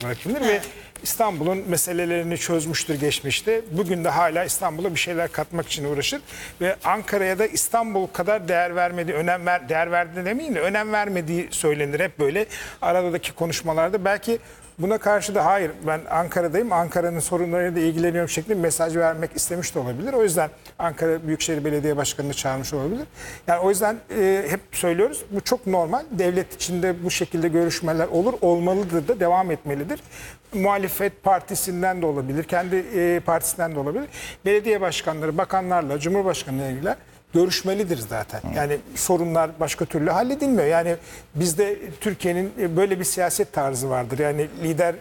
bırakılır ve İstanbul'un meselelerini çözmüştür geçmişte. Bugün de hala İstanbul'a bir şeyler katmak için uğraşır ve Ankara'ya da İstanbul kadar değer vermediği, değer verdi demeyin de önem vermediği söylenir hep böyle aradaki konuşmalarda. Belki buna karşı da hayır ben Ankara'dayım, Ankara'nın sorunlarıyla da ilgileniyorum şeklinde bir mesaj vermek istemiş de olabilir. O yüzden Ankara Büyükşehir Belediye Başkanı'nı çağırmış olabilir. Yani o yüzden hep söylüyoruz bu çok normal. Devlet içinde bu şekilde görüşmeler olur, olmalıdır da devam etmelidir. Muhalefet partisinden de olabilir, kendi partisinden de olabilir. Belediye başkanları, bakanlarla, Cumhurbaşkanı'yla ilgili görüşmelidir zaten. Yani sorunlar başka türlü halledilmiyor. Yani bizde Türkiye'nin böyle bir siyaset tarzı vardır. Yani lider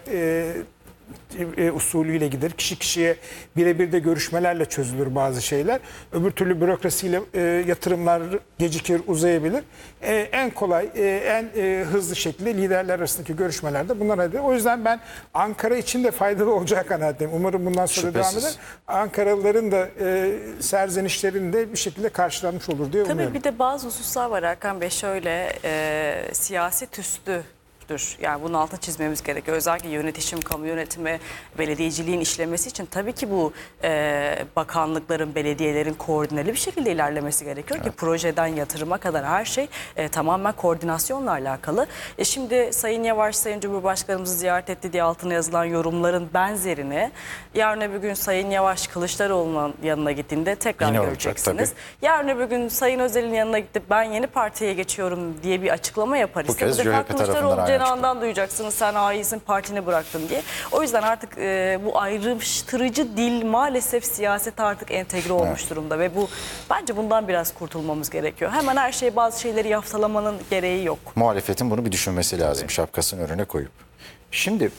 usulüyle gider. Kişi kişiye birebir de görüşmelerle çözülür bazı şeyler. Öbür türlü bürokrasiyle yatırımlar gecikir, uzayabilir. En kolay, en hızlı şekilde liderler arasındaki görüşmelerde bunlar halledilir. O yüzden ben Ankara için de faydalı olacak kanaatindeyim. Umarım bundan sonra devam eder. Ankaralıların da serzenişlerinin de bir şekilde karşılanmış olur diye umuyorum. Tabii bir de bazı hususlar var Hakan Bey, şöyle siyaset üstü. Yani bunun altını çizmemiz gerekiyor. Özellikle yönetişim, kamu yönetimi, belediyeciliğin işlemesi için tabii ki bu bakanlıkların, belediyelerin koordineli bir şekilde ilerlemesi gerekiyor ki projeden yatırıma kadar her şey tamamen koordinasyonla alakalı. Şimdi Sayın Yavaş, Sayın Cumhurbaşkanımızı ziyaret etti diye altına yazılan yorumların benzerini yarın öbür gün Sayın Yavaş Kılıçdaroğlu'nun yanına gittiğinde tekrar yine göreceksiniz. olacak, yarın öbür gün Sayın Özel'in yanına gidip ben yeni partiye geçiyorum diye bir açıklama yapar. Bu kez defa CHP tarafından Kılıçdaroğlu cenahından duyacaksınız, sen hainsin, partini bıraktın diye. O yüzden artık bu ayrıştırıcı dil maalesef siyasete artık entegre olmuş durumda ve bu bence bundan biraz kurtulmamız gerekiyor. Hemen her şeye bazı şeyleri yaftalamanın gereği yok. Muhalefetin bunu bir düşünmesi lazım, şapkasını önüne koyup. Şimdi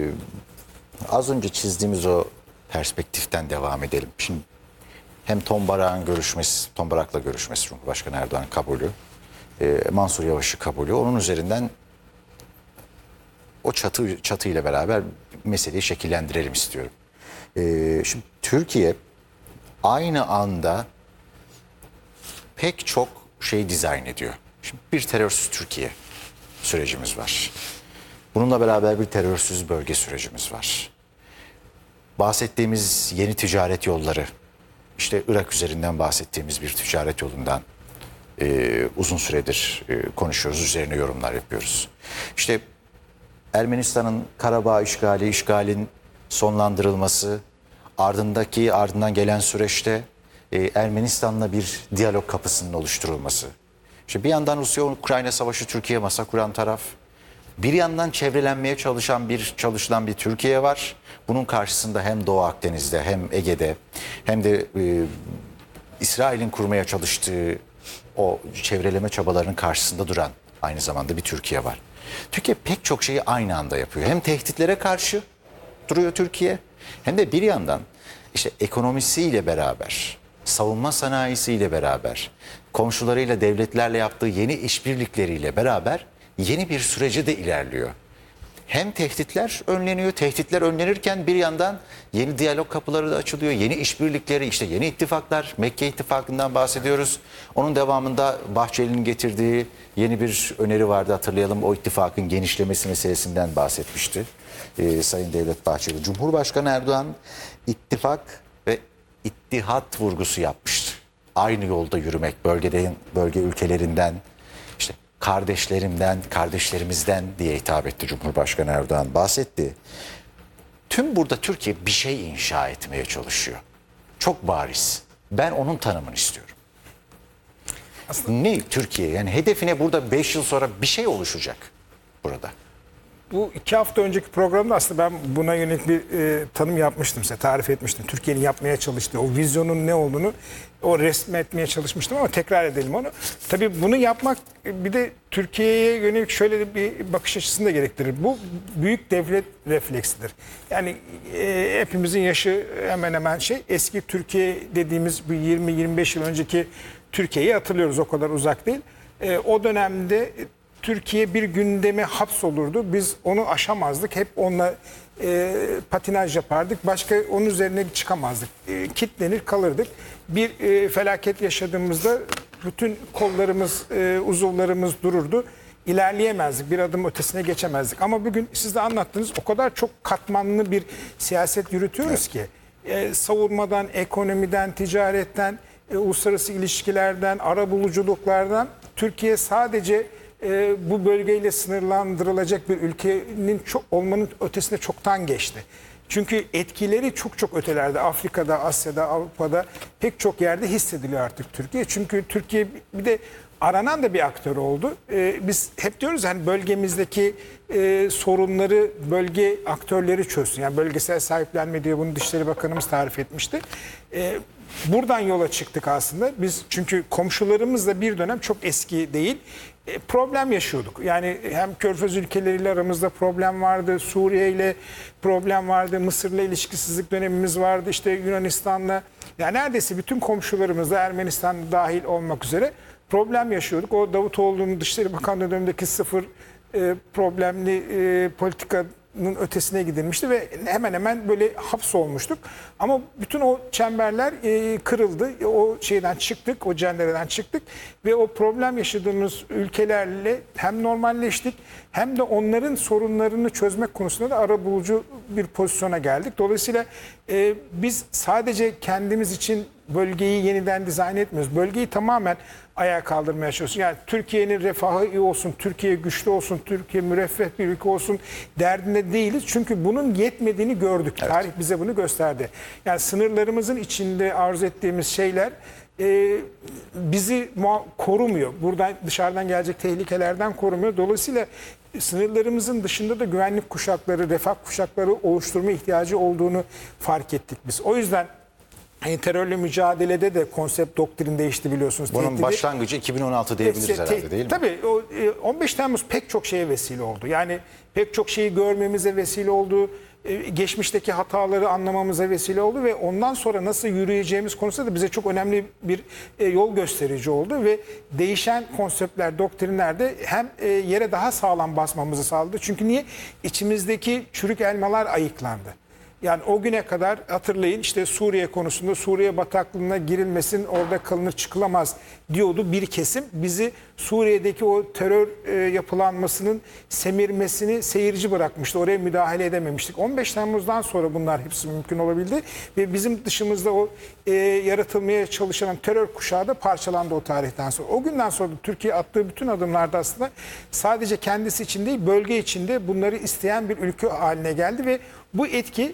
az önce çizdiğimiz o perspektiften devam edelim. Şimdi hem Tom Barak'la görüşmesi, Cumhurbaşkanı Erdoğan kabulü, Mansur Yavaş'ı kabulü, onun üzerinden o çatıyla beraber meseleyi şekillendirelim istiyorum. Şimdi Türkiye aynı anda pek çok şey dizayn ediyor. Şimdi bir terörsüz Türkiye sürecimiz var. Bununla beraber bir terörsüz bölge sürecimiz var. Bahsettiğimiz yeni ticaret yolları, işte Irak üzerinden bahsettiğimiz bir ticaret yolundan uzun süredir konuşuyoruz, üzerine yorumlar yapıyoruz. İşte Ermenistan'ın Karabağ işgalin sonlandırılması, ardından gelen süreçte Ermenistan'la bir diyalog kapısının oluşturulması. İşte bir yandan Rusya-Ukrayna savaşı, Türkiye masa kuran taraf. Bir yandan çevrelenmeye çalışılan bir Türkiye var. Bunun karşısında hem Doğu Akdeniz'de hem Ege'de hem de İsrail'in kurmaya çalıştığı o çevreleme çabalarının karşısında duran aynı zamanda bir Türkiye var. Türkiye pek çok şeyi aynı anda yapıyor. Hem tehditlere karşı duruyor Türkiye hem de bir yandan işte ekonomisiyle beraber, savunma sanayisiyle beraber, komşularıyla, devletlerle yaptığı yeni işbirlikleriyle beraber yeni bir sürece de ilerliyor. Hem tehditler önleniyor, tehditler önlenirken bir yandan yeni diyalog kapıları da açılıyor. Yeni işbirlikleri, işte yeni ittifaklar, Mekke İttifakı'ndan bahsediyoruz. Onun devamında Bahçeli'nin getirdiği yeni bir öneri vardı, hatırlayalım. O ittifakın genişlemesi meselesinden bahsetmişti Sayın Devlet Bahçeli. Cumhurbaşkanı Erdoğan ittifak ve ittihat vurgusu yapmıştı. Aynı yolda yürümek, bölge ülkelerinden, işte kardeşlerimden, kardeşlerimizden diye hitap etti Cumhurbaşkanı Erdoğan, bahsetti. Tüm burada Türkiye bir şey inşa etmeye çalışıyor. Çok bariz. Ben onun tanımını istiyorum. Aslında ne Türkiye? Yani hedefine burada 5 yıl sonra bir şey oluşacak burada. Bu 2 hafta önceki programda aslında ben buna yönelik bir tanım yapmıştım size, tarif etmiştim. Türkiye'nin yapmaya çalıştığı, o vizyonun ne olduğunu o resmetmeye çalışmıştım ama tekrar edelim onu. Tabii bunu yapmak bir de Türkiye'ye yönelik şöyle bir bakış açısını da gerektirir. Bu büyük devlet refleksidir. Yani hepimizin yaşı hemen hemen eski Türkiye dediğimiz bu 20-25 yıl önceki Türkiye'yi hatırlıyoruz, o kadar uzak değil. O dönemde Türkiye bir gündeme hapsolurdu. Biz onu aşamazdık. Hep onunla patinaj yapardık. Başka onun üzerine çıkamazdık. Kitlenir kalırdık. Bir felaket yaşadığımızda bütün kollarımız, uzuvlarımız dururdu. ilerleyemezdik. Bir adım ötesine geçemezdik. Ama bugün siz de anlattınız, o kadar çok katmanlı bir siyaset yürütüyoruz ki savunmadan, ekonomiden, ticaretten, uluslararası ilişkilerden, arabuluculuklardan Türkiye sadece bu bölgeyle sınırlandırılacak bir ülkenin olmanın ötesine çoktan geçti. Çünkü etkileri çok çok ötelerde. Afrika'da, Asya'da, Avrupa'da pek çok yerde hissediliyor artık Türkiye. Çünkü Türkiye bir de aranan da bir aktör oldu. Biz hep diyoruz hani bölgemizdeki sorunları bölge aktörleri çözsün. Yani bölgesel sahiplenme diye bunu Dışişleri Bakanımız tarif etmişti. Buradan yola çıktık aslında. Biz çünkü komşularımızla bir dönem çok eski değil. Problem yaşıyorduk. Yani hem Körfez ülkeleriyle aramızda problem vardı, Suriye ile problem vardı, Mısır'la ilişkisizlik dönemimiz vardı, işte Yunanistan'la. Yani neredeyse bütün komşularımızla, Ermenistan dahil olmak üzere problem yaşıyorduk. O Davutoğlu'nun Dışişleri Bakanlığı dönemindeki sıfır problemli politikanın ötesine gidilmişti ve hemen hemen böyle hapsolmuştuk. Ama bütün o çemberler kırıldı. O şeyden çıktık, o cendereden çıktık ve o problem yaşadığımız ülkelerle hem normalleştik hem de onların sorunlarını çözmek konusunda da arabulucu bir pozisyona geldik. Dolayısıyla biz sadece kendimiz için bölgeyi yeniden dizayn etmiyoruz. Bölgeyi tamamen ayağa kaldırmaya çalışıyoruz. Yani Türkiye'nin refahı iyi olsun, Türkiye güçlü olsun, Türkiye müreffeh bir ülke olsun derdinde değiliz. Çünkü bunun yetmediğini gördük. Evet. Tarih bize bunu gösterdi. Yani sınırlarımızın içinde arzu ettiğimiz şeyler bizi korumuyor. Buradan dışarıdan gelecek tehlikelerden korumuyor. Dolayısıyla sınırlarımızın dışında da güvenlik kuşakları, refah kuşakları oluşturma ihtiyacı olduğunu fark ettik biz. O yüzden terörle mücadelede de konsept, doktrin değişti biliyorsunuz. Bunun başlangıcı 2016 diyebiliriz herhalde, değil mi? Tabii 15 Temmuz pek çok şeye vesile oldu. Yani pek çok şeyi görmemize vesile oldu. Geçmişteki hataları anlamamıza vesile oldu ve ondan sonra nasıl yürüyeceğimiz konusunda da bize çok önemli bir yol gösterici oldu ve değişen konseptler, doktrinler de hem yere daha sağlam basmamızı sağladı. Çünkü niye? İçimizdeki çürük elmalar ayıklandı. Yani o güne kadar hatırlayın, işte Suriye konusunda Suriye bataklığına girilmesin, orada kalınır çıkılamaz diyordu bir kesim. Bizi Suriye'deki o terör yapılanmasının semirmesini seyirci bırakmıştı. Oraya müdahale edememiştik. 15 Temmuz'dan sonra bunlar hepsi mümkün olabildi. Ve bizim dışımızda o yaratılmaya çalışan terör kuşağı da parçalandı o tarihten sonra. O günden sonra da Türkiye attığı bütün adımlarda aslında sadece kendisi için değil, bölge içinde bunları isteyen bir ülke haline geldi ve bu etki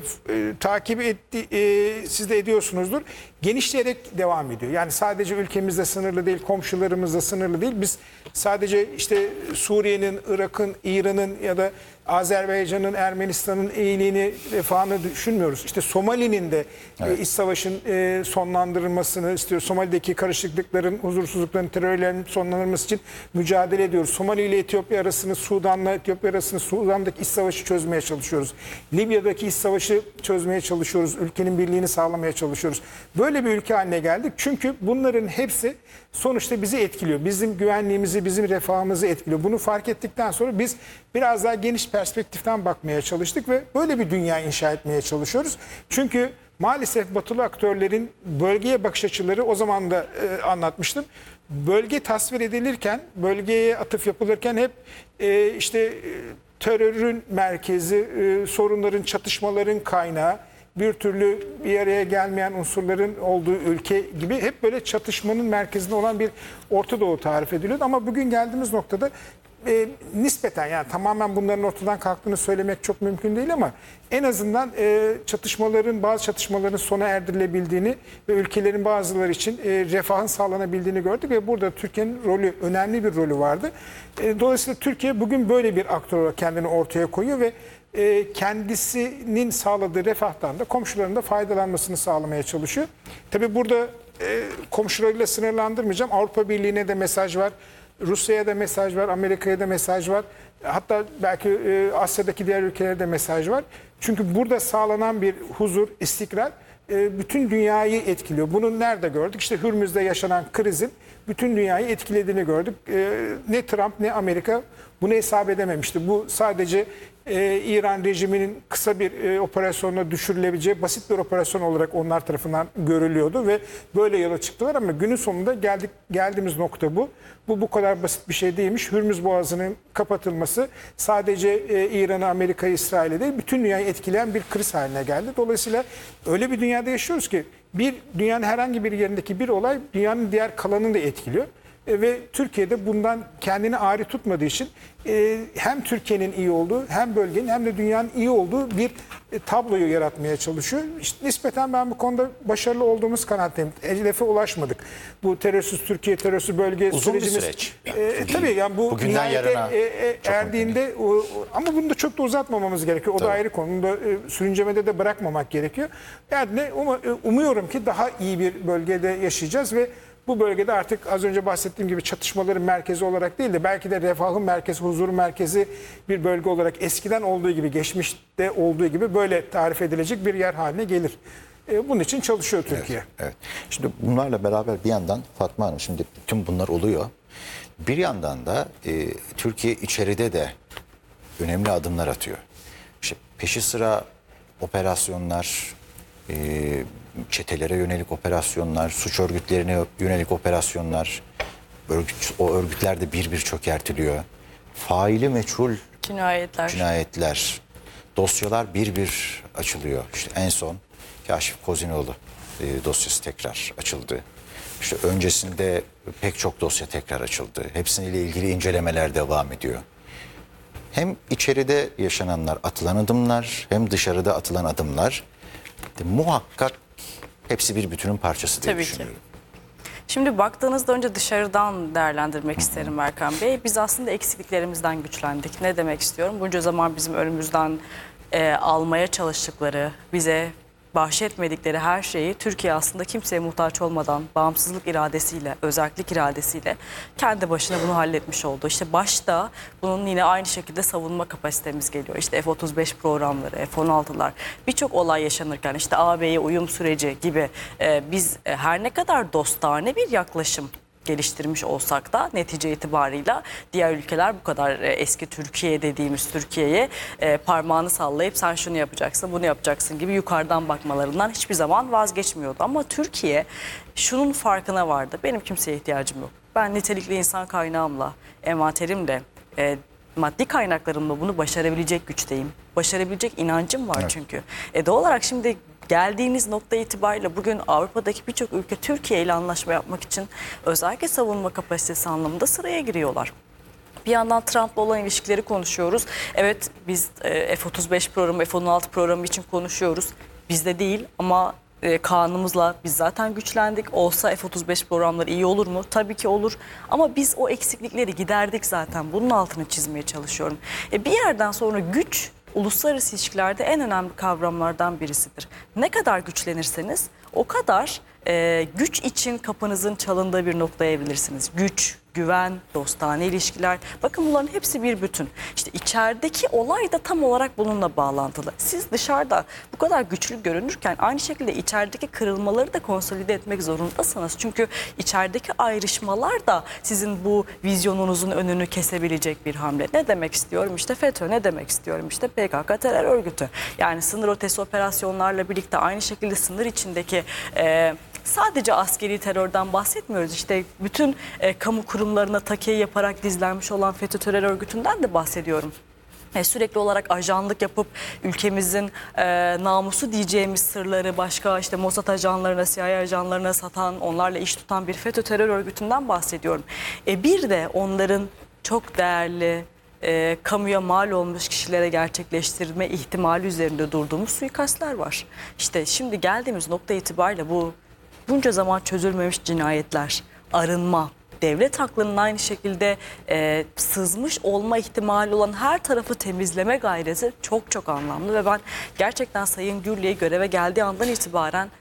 takip etti, siz de ediyorsunuzdur, genişleyerek devam ediyor. Yani sadece ülkemizde sınırlı değil, komşularımızda sınırlı değil. Biz sadece işte Suriye'nin, Irak'ın, İran'ın ya da Azerbaycan'ın, Ermenistan'ın iyiliğini, refahını düşünmüyoruz. İşte Somali'nin de iç savaşın sonlandırılmasını istiyoruz. Somali'deki karışıklıkların, huzursuzlukların, terörlerin sonlandırılması için mücadele ediyoruz. Somali ile Etiyopya arasını, Sudan'la Etiyopya arasını, Sudan'daki iç savaşı çözmeye çalışıyoruz. Libya'daki iç savaşı çözmeye çalışıyoruz. Ülkenin birliğini sağlamaya çalışıyoruz. Böyle bir ülke haline geldik. Çünkü bunların hepsi sonuçta bizi etkiliyor. Bizim güvenliğimizi, bizim refahımızı etkiliyor. Bunu fark ettikten sonra biz biraz daha geniş perspektiften bakmaya çalıştık ve böyle bir dünya inşa etmeye çalışıyoruz. Çünkü maalesef batılı aktörlerin bölgeye bakış açıları, o zaman da anlatmıştım. Bölge tasvir edilirken, bölgeye atıf yapılırken hep işte terörün merkezi, sorunların, çatışmaların kaynağı, bir türlü bir araya gelmeyen unsurların olduğu ülke gibi hep böyle çatışmanın merkezinde olan bir Orta Doğu tarif ediliyordu. Ama bugün geldiğimiz noktada nispeten, yani tamamen bunların ortadan kalktığını söylemek çok mümkün değil ama en azından bazı çatışmaların sona erdirilebildiğini ve ülkelerin bazıları için refahın sağlanabildiğini gördük ve burada Türkiye'nin rolü, önemli bir rolü vardı. Dolayısıyla Türkiye bugün böyle bir aktör olarak kendini ortaya koyuyor ve kendisinin sağladığı refahtan da komşularının da faydalanmasını sağlamaya çalışıyor. Tabii burada komşularıyla sınırlandırmayacağım. Avrupa Birliği'ne de mesaj var. Rusya'ya da mesaj var, Amerika'ya da mesaj var. Hatta belki Asya'daki diğer ülkelere de mesaj var. Çünkü burada sağlanan bir huzur, istikrar bütün dünyayı etkiliyor. Bunu nerede gördük? İşte Hürmüz'de yaşanan krizin bütün dünyayı etkilediğini gördük. Ne Trump ne Amerika bunu hesap edememişti. Bu sadece İran rejiminin kısa bir operasyonla düşürülebileceği basit bir operasyon olarak onlar tarafından görülüyordu ve böyle yola çıktılar ama günün sonunda geldiğimiz nokta bu. Bu kadar basit bir şey değilmiş. Hürmüz Boğazı'nın kapatılması sadece İran'ı, Amerika'yı, İsrail'i değil bütün dünyayı etkileyen bir kriz haline geldi. Dolayısıyla öyle bir dünyada yaşıyoruz ki dünyanın herhangi bir yerindeki bir olay dünyanın diğer kalanını da etkiliyor. Ve Türkiye'de bundan kendini ayrı tutmadığı için hem Türkiye'nin iyi olduğu hem bölgenin hem de dünyanın iyi olduğu bir tabloyu yaratmaya çalışıyor. İşte nispeten ben bu konuda başarılı olduğumuz kanaatindeyim. Hedefe ulaşmadık. Bu terörsüz Türkiye, terörsüz bölge Uzun bir sürecimiz. süreç. Tabii yani bu Bugünden nihayete yarına çok erdiğinde ama bunu da çok da uzatmamamız gerekiyor. O da ayrı konu. Bunu da sürüncemede de bırakmamak gerekiyor. Yani umuyorum ki daha iyi bir bölgede yaşayacağız ve bu bölgede artık az önce bahsettiğim gibi çatışmaların merkezi olarak değil de belki de refahın merkezi, huzurun merkezi bir bölge olarak eskiden olduğu gibi, geçmişte olduğu gibi böyle tarif edilecek bir yer haline gelir. Bunun için çalışıyor Türkiye. Evet. Şimdi bunlarla beraber bir yandan Fatma Hanım şimdi tüm bunlar oluyor. Bir yandan da Türkiye içeride de önemli adımlar atıyor. İşte peşi sıra operasyonlar, çetelere yönelik operasyonlar, suç örgütlerine yönelik operasyonlar, o örgütler de bir çökertiliyor. Faili meçhul cinayetler, dosyalar bir açılıyor. İşte en son Kaşif Kozinoğlu dosyası tekrar açıldı. İşte öncesinde pek çok dosya tekrar açıldı. Hepsiyle ilgili incelemeler devam ediyor. Hem içeride yaşananlar, atılan adımlar, hem dışarıda atılan adımlar muhakkak hepsi bir bütünün parçası diye Tabii ki. düşünüyorum. Şimdi baktığınızda önce dışarıdan değerlendirmek isterim Erkan Bey. Biz aslında eksikliklerimizden güçlendik. Ne demek istiyorum? Bunca zaman bizim önümüzden almaya çalıştıkları, bize bahşetmedikleri her şeyi Türkiye aslında kimseye muhtaç olmadan bağımsızlık iradesiyle, özerklik iradesiyle kendi başına bunu halletmiş oldu. İşte başta bunun yine aynı şekilde savunma kapasitemiz geliyor. İşte F-35 programları, F-16'lar birçok olay yaşanırken işte AB'ye uyum süreci gibi biz her ne kadar dostane bir yaklaşım geliştirmiş olsak da netice itibarıyla diğer ülkeler bu kadar eski Türkiye dediğimiz Türkiye'ye parmağını sallayıp sen şunu yapacaksın, bunu yapacaksın gibi yukarıdan bakmalarından hiçbir zaman vazgeçmiyordu. Ama Türkiye şunun farkına vardı. Benim kimseye ihtiyacım yok. Ben nitelikli insan kaynağımla, envanterimle, maddi kaynaklarımla bunu başarabilecek güçteyim. Başarabilecek inancım var çünkü. Doğal olarak şimdi geldiğiniz nokta itibariyle bugün Avrupa'daki birçok ülke Türkiye ile anlaşma yapmak için özellikle savunma kapasitesi anlamında sıraya giriyorlar. Bir yandan Trump'la olan ilişkileri konuşuyoruz. Evet biz F-35 programı, F-16 programı için konuşuyoruz. Bizde değil ama kanunumuzla biz zaten güçlendik. Olsa F-35 programları iyi olur mu? Tabii ki olur. Ama biz o eksiklikleri giderdik zaten. Bunun altını çizmeye çalışıyorum. Bir yerden sonra güç uluslararası ilişkilerde en önemli kavramlardan birisidir. Ne kadar güçlenirseniz o kadar güç için kapınızın çalındığı bir noktaya evilirsiniz. Güç, güven, dostane ilişkiler. Bakın bunların hepsi bir bütün. İşte içerideki olay da tam olarak bununla bağlantılı. Siz dışarıda bu kadar güçlü görünürken aynı şekilde içerideki kırılmaları da konsolide etmek zorundasınız. Çünkü içerideki ayrışmalar da sizin bu vizyonunuzun önünü kesebilecek bir hamle. Ne demek istiyorum? İşte FETÖ, ne demek istiyorum? İşte PKK terör örgütü. Yani sınır ötesi operasyonlarla birlikte aynı şekilde sınır içindeki sadece askeri terörden bahsetmiyoruz. İşte bütün kamu kurumlarına takiye yaparak dizlenmiş olan FETÖ terör örgütünden de bahsediyorum. Sürekli olarak ajanlık yapıp ülkemizin namusu diyeceğimiz sırları başka işte Mossad ajanlarına, CIA ajanlarına satan, onlarla iş tutan bir FETÖ terör örgütünden bahsediyorum. Bir de onların çok değerli, kamuya mal olmuş kişilere gerçekleştirme ihtimali üzerinde durduğumuz suikastler var. İşte şimdi geldiğimiz nokta itibariyle bunca zaman çözülmemiş cinayetler, arınma, devlet aklının aynı şekilde sızmış olma ihtimali olan her tarafı temizleme gayreti çok çok anlamlı ve ben gerçekten Sayın Gürley'i göreve geldiği andan itibaren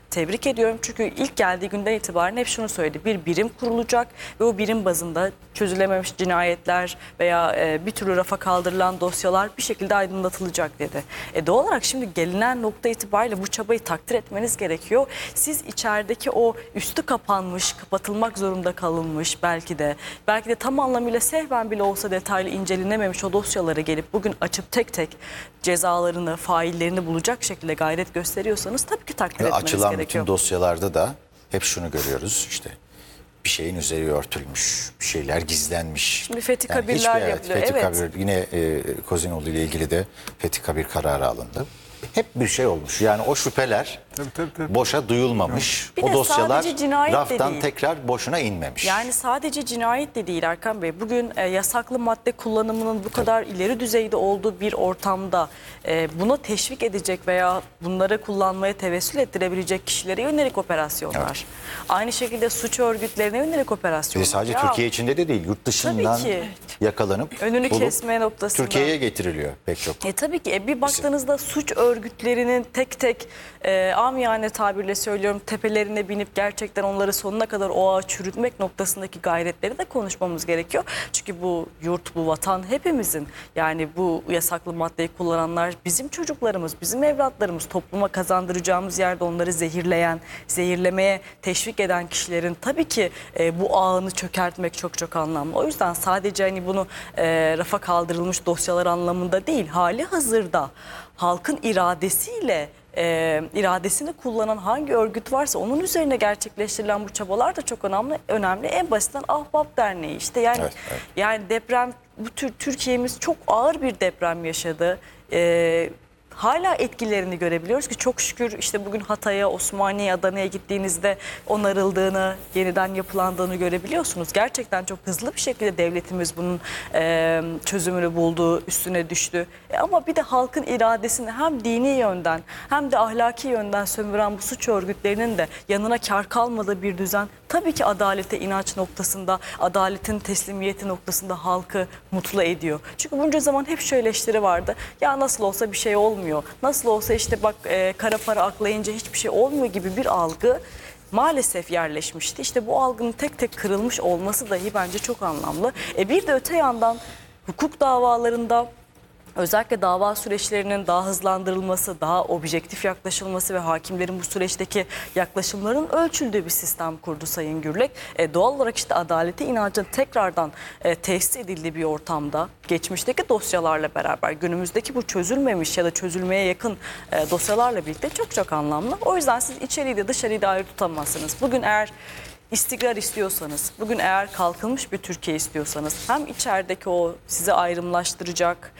tebrik ediyorum. Çünkü ilk geldiği günden itibaren hep şunu söyledi. Bir birim kurulacak ve o birim bazında çözülememiş cinayetler veya bir türlü rafa kaldırılan dosyalar bir şekilde aydınlatılacak dedi. Doğal olarak şimdi gelinen nokta itibariyle bu çabayı takdir etmeniz gerekiyor. Siz içerideki o üstü kapanmış, kapatılmak zorunda kalınmış belki de tam anlamıyla sehven bile olsa detaylı incelenememiş o dosyaları gelip bugün açıp tek tek cezalarını, faillerini bulacak şekilde gayret gösteriyorsanız tabii ki takdir etmeniz Açılan gerekiyor. bütün dosyalarda da hep şunu görüyoruz işte. Bir şeyin üzeri örtülmüş, bir şeyler gizlenmiş. Şimdi Fethi Yani Kabirler hiçbir- yapılıyor, Fethi evet. Kabir, yine Kozinoğlu ile ilgili de Fethi Kabir kararı alındı. Hep bir şey olmuş. Yani o şüpheler Tabii. boşa duyulmamış. Bir O de dosyalar sadece cinayet de raftan değil. tekrar boşuna inmemiş. Yani sadece cinayet de değil Erkan Bey. Bugün yasaklı madde kullanımının bu kadar ileri düzeyde olduğu bir ortamda buna teşvik edecek veya bunları kullanmaya tevessül ettirebilecek kişilere yönelik operasyonlar. Evet. Aynı şekilde suç örgütlerine yönelik Ve operasyonlar. sadece Ya, Türkiye içinde de değil, yurt dışından Tabii ki. yakalanıp Önünü bulup kesme noktasında. Türkiye'ye getiriliyor pek çok. Tabii ki bir baktığınızda suç örgütlerinin tek tek amiyane tabirle söylüyorum tepelerine binip gerçekten onları sonuna kadar o ağı çürütmek noktasındaki gayretleri de konuşmamız gerekiyor. Çünkü bu yurt, bu vatan hepimizin. Yani bu yasaklı maddeyi kullananlar bizim çocuklarımız, bizim evlatlarımız. Topluma kazandıracağımız yerde onları zehirleyen, zehirlemeye teşvik eden kişilerin tabii ki bu ağını çökertmek çok çok anlamlı. O yüzden sadece hani bunu rafa kaldırılmış dosyalar anlamında değil, hali hazırda halkın iradesiyle iradesini kullanan hangi örgüt varsa onun üzerine gerçekleştirilen bu çabalar da çok önemli. En basitinden Ahbap Derneği işte yani Evet. yani deprem Türkiye'miz çok ağır bir deprem yaşadı. Hala etkilerini görebiliyoruz ki çok şükür işte bugün Hatay'a, Osmaniye, Adana'ya gittiğinizde onarıldığını, yeniden yapılandığını görebiliyorsunuz. Gerçekten çok hızlı bir şekilde devletimiz bunun çözümünü buldu, üstüne düştü. Ama bir de halkın iradesini hem dini yönden hem de ahlaki yönden sömüren bu suç örgütlerinin de yanına kar kalmadığı bir düzen tabii ki adalete inanç noktasında, adaletin teslimiyeti noktasında halkı mutlu ediyor. Çünkü bunca zaman hep şu eleştiri vardı. Ya nasıl olsa bir şey olmuyor. Nasıl olsa işte bak kara para aklayınca hiçbir şey olmuyor gibi bir algı maalesef yerleşmişti. İşte bu algının tek tek kırılmış olması dahi bence çok anlamlı. Bir de öte yandan hukuk davalarında özellikle dava süreçlerinin daha hızlandırılması, daha objektif yaklaşılması ve hakimlerin bu süreçteki yaklaşımların ölçüldüğü bir sistem kurdu Sayın Gürlek. Doğal olarak işte adalete inancın tekrardan tesis edildiği bir ortamda geçmişteki dosyalarla beraber günümüzdeki bu çözülmemiş ya da çözülmeye yakın dosyalarla birlikte çok çok anlamlı. O yüzden siz içeriği de dışarıyı da ayrı tutamazsınız. Bugün eğer İstikrar istiyorsanız, bugün eğer kalkınmış bir Türkiye istiyorsanız hem içerideki o sizi ayrımlaştıracak,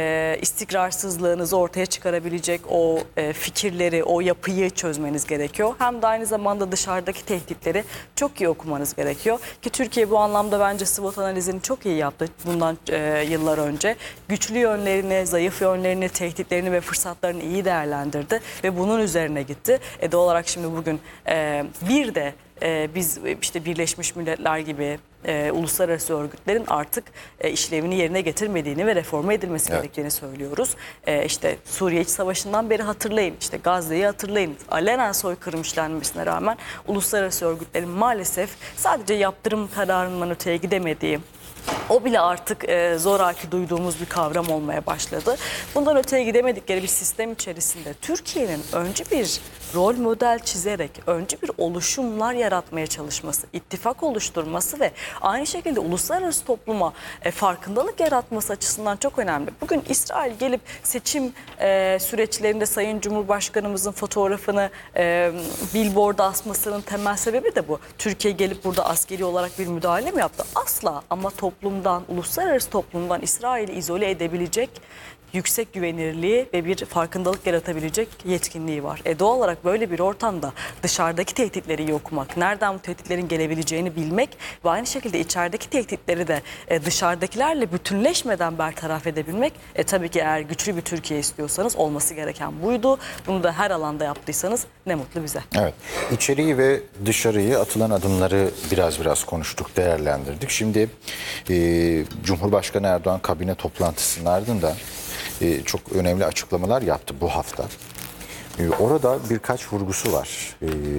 istikrarsızlığınızı ortaya çıkarabilecek o fikirleri, o yapıyı çözmeniz gerekiyor. Hem de aynı zamanda dışarıdaki tehditleri çok iyi okumanız gerekiyor. Ki Türkiye bu anlamda bence SWOT analizini çok iyi yaptı bundan yıllar önce. Güçlü yönlerini, zayıf yönlerini, tehditlerini ve fırsatlarını iyi değerlendirdi ve bunun üzerine gitti. Doğal olarak şimdi bugün bir de biz işte Birleşmiş Milletler gibi uluslararası örgütlerin artık işlevini yerine getirmediğini ve reforme edilmesi gerektiğini söylüyoruz. İşte Suriye İç Savaşı'ndan beri hatırlayın, işte Gazze'yi hatırlayın. Alenen soykırım işlenmesine rağmen uluslararası örgütlerin maalesef sadece yaptırım kararından öteye gidemediği, o bile artık zoraki duyduğumuz bir kavram olmaya başladı. Bundan öteye gidemedikleri bir sistem içerisinde Türkiye'nin önce bir rol model çizerek, önce bir oluşumlar yaratmaya çalışması, ittifak oluşturması ve aynı şekilde uluslararası topluma farkındalık yaratması açısından çok önemli. Bugün İsrail gelip seçim süreçlerinde Sayın Cumhurbaşkanımızın fotoğrafını billboard'a asmasının temel sebebi de bu. Türkiye gelip burada askeri olarak bir müdahale mi yaptı? Asla, ama toplumdan, uluslararası toplumdan İsrail'i izole edebilecek yüksek güvenirliği ve bir farkındalık yaratabilecek yetkinliği var. Doğal olarak böyle bir ortamda dışarıdaki tehditleri iyi okumak, nereden bu tehditlerin gelebileceğini bilmek ve aynı şekilde içerideki tehditleri de dışarıdakilerle bütünleşmeden bertaraf edebilmek. Tabii ki eğer güçlü bir Türkiye istiyorsanız olması gereken buydu. Bunu da her alanda yaptıysanız ne mutlu bize. Evet. İçeriği ve dışarıyı atılan adımları biraz konuştuk, değerlendirdik. Şimdi Cumhurbaşkanı Erdoğan kabine toplantısının ardından çok önemli açıklamalar yaptı bu hafta. Orada birkaç vurgusu var.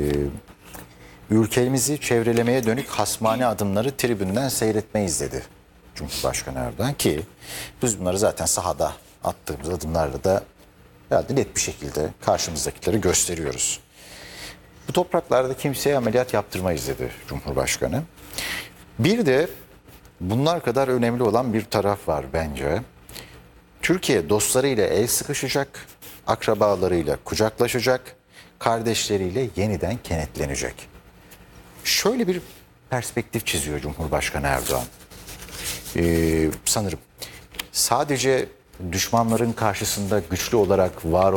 Ülkemizi çevrelemeye dönük hasmane adımları tribünden seyretmeyiz dedi Cumhurbaşkanı Erdoğan, ki biz bunları zaten sahada attığımız adımlarla da herhalde net bir şekilde karşımızdakileri gösteriyoruz. Bu topraklarda kimseye ameliyat yaptırmayız dedi Cumhurbaşkanı. Bir de bunlar kadar önemli olan bir taraf var bence. Türkiye dostlarıyla el sıkışacak, akrabalarıyla kucaklaşacak, kardeşleriyle yeniden kenetlenecek. Şöyle bir perspektif çiziyor Cumhurbaşkanı Erdoğan. Sanırım sadece düşmanların karşısında güçlü olarak var